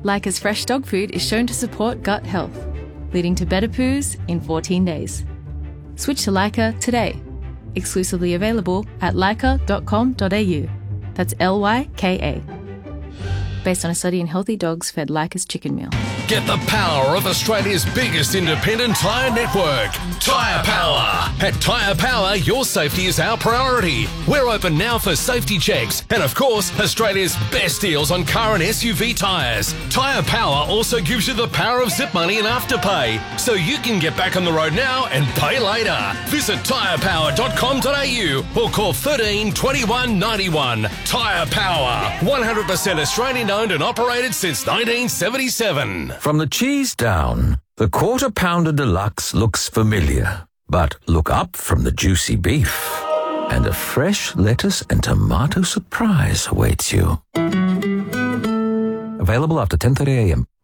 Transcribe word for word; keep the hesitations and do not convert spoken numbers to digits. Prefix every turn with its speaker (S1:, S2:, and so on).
S1: Leica's fresh dog food is shown to support gut health, leading to better poos in fourteen days. Switch to Leica today. Exclusively available at leica dot com dot a u. That's L Y K A. Based on a study in healthy dogs fed Leica's chicken meal.
S2: Get the power of Australia's biggest independent tyre network, Tyre Power. At Tyre Power, your safety is our priority. We're open now for safety checks and, of course, Australia's best deals on car and S U V tyres. Tyre Power also gives you the power of zip money and afterpay, so you can get back on the road now and pay later. Visit tyre power dot com dot a u or call thirteen twenty-one ninety-one. Tyre Power, one hundred percent Australian owned and operated since nineteen seventy-seven.
S3: From the cheese down, the Quarter Pounder Deluxe looks familiar. But look up from the juicy beef, and a fresh lettuce and tomato surprise awaits you. Available after ten thirty a m